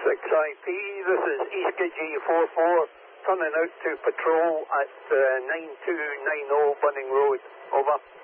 6IP, this is EaskG44, turning out to patrol at 9290 Bunning Road. Over.